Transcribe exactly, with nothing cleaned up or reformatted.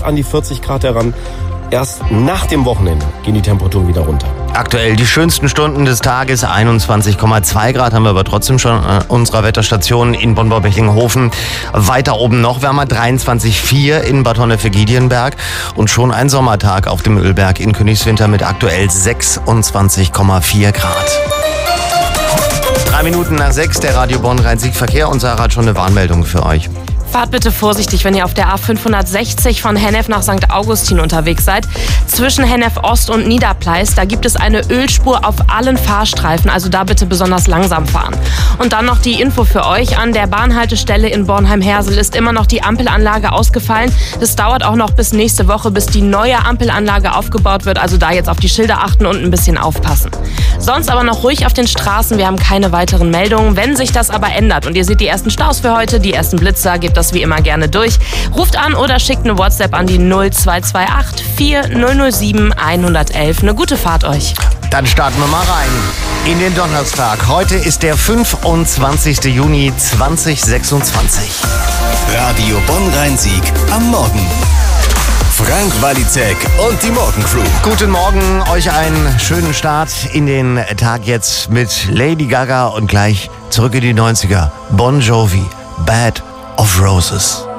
fast an die vierzig Grad heran. Erst nach dem Wochenende gehen die Temperaturen wieder runter. Aktuell die schönsten Stunden des Tages, einundzwanzig Komma zwei Grad haben wir aber trotzdem schon an unserer Wetterstation in Bonn-Bechlingenhofen. Weiter oben noch wärmer, dreiundzwanzig Komma vier in Bad Honnef-Giedienberg und schon ein Sommertag auf dem Ölberg in Königswinter mit aktuell sechsundzwanzig Komma vier Grad. Drei Minuten nach sechs, der Radio Bonn Rhein-Sieg-Verkehr und Sarah hat schon eine Warnmeldung für euch. Fahrt bitte vorsichtig, wenn ihr auf der A fünfhundertsechzig von Hennef nach Sankt Augustin unterwegs seid. Zwischen Hennef Ost und Niederpleis, da gibt es eine Ölspur auf allen Fahrstreifen, also da bitte besonders langsam fahren. Und dann noch die Info für euch, an der Bahnhaltestelle in Bornheim-Hersel ist immer noch die Ampelanlage ausgefallen. Das dauert auch noch bis nächste Woche, bis die neue Ampelanlage aufgebaut wird, also da jetzt auf die Schilder achten und ein bisschen aufpassen. Sonst aber noch ruhig auf den Straßen, wir haben keine weiteren Meldungen. Wenn sich das aber ändert und ihr seht die ersten Staus für heute, die ersten Blitzer, gebt das wie immer gerne durch. Ruft an oder schickt eine WhatsApp an die null zwei zwei acht vier null null sieben eins eins eins. Eine gute Fahrt euch. Dann starten wir mal rein in den Donnerstag. Heute ist der fünfundzwanzigste Juni zweitausendsechsundzwanzig. Radio Bonn-Rhein-Sieg am Morgen. Frank Walizek und die Morgencrew. Guten Morgen, euch einen schönen Start in den Tag jetzt mit Lady Gaga und gleich zurück in die neunziger. Bon Jovi, Bed of Roses.